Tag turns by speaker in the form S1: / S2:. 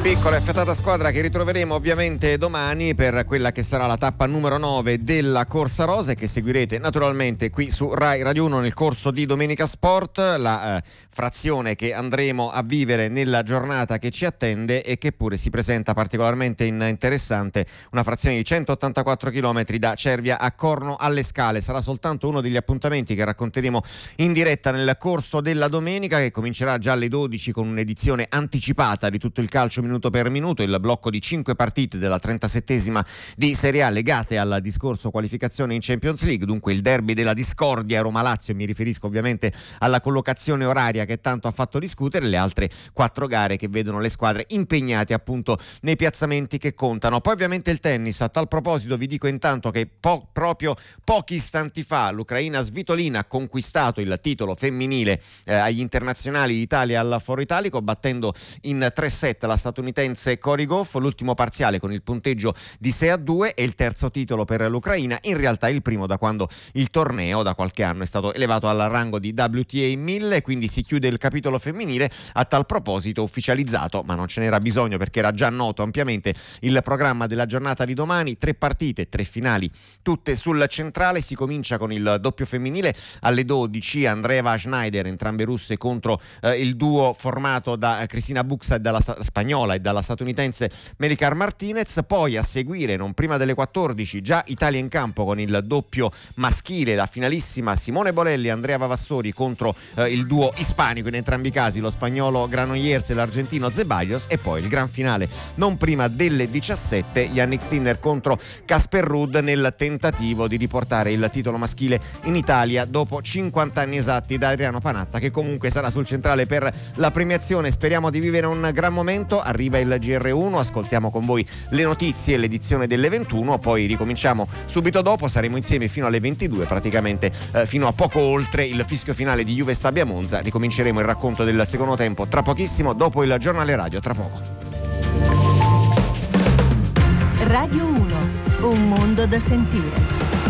S1: Piccola e affiatata squadra che ritroveremo ovviamente domani per quella che sarà la tappa numero 9 della Corsa Rosa, e che seguirete naturalmente qui su Rai Radio 1 nel corso di Domenica Sport, la frazione che andremo a vivere nella giornata che ci attende e che pure si presenta particolarmente interessante, una frazione di 184 km da Cervia a Corno alle Scale. Sarà soltanto uno degli appuntamenti che racconteremo in diretta nel corso della domenica, che comincerà già alle 12 con un'edizione anticipata di tutto il calcio minuto per minuto, il blocco di 5 partite della 37esima di Serie A legate al discorso qualificazione in Champions League, dunque il derby della discordia Roma-Lazio, mi riferisco ovviamente alla collocazione oraria che tanto ha fatto discutere, le altre 4 gare che vedono le squadre impegnate appunto nei piazzamenti che contano. Poi ovviamente il tennis. A tal proposito vi dico intanto che proprio pochi istanti fa l'ucraina Svitolina ha conquistato il titolo femminile agli internazionali d'Italia al Foro Italico, battendo in 3-7 la statunitense Cory Goff, l'ultimo parziale con il punteggio di 6-2, e il terzo titolo per l'Ucraina, in realtà il primo da quando il torneo da qualche anno è stato elevato al rango di WTA 1000, quindi si chiude il capitolo femminile. A tal proposito ufficializzato, ma non ce n'era bisogno perché era già noto ampiamente, il programma della giornata di domani: 3 partite, 3 finali, tutte sul centrale. Si comincia con il doppio femminile alle 12, Andreeva Schneider, entrambe russe, contro il duo formato da Cristina Buxa, dalla spagnola, e dalla statunitense Melicar Martinez. Poi a seguire, non prima delle 14, già Italia in campo con il doppio maschile, la finalissima Simone Bolelli, Andrea Vavassori contro il duo ispanico, in entrambi i casi lo spagnolo Granollers e l'argentino Zeballos, e poi il gran finale non prima delle 17, Yannick Sinner contro Casper Ruud, nel tentativo di riportare il titolo maschile in Italia dopo 50 anni esatti da Adriano Panatta, che comunque sarà sul centrale per la premiazione. Speriamo di vivere un gran momento. Arriva il GR1, ascoltiamo con voi le notizie e l'edizione delle 21, poi ricominciamo subito dopo, saremo insieme fino alle 22, praticamente fino a poco oltre il fischio finale di Juve Stabia Monza. Ricominceremo il racconto del secondo tempo tra pochissimo, dopo il giornale radio, tra poco.
S2: Radio 1, un mondo da sentire.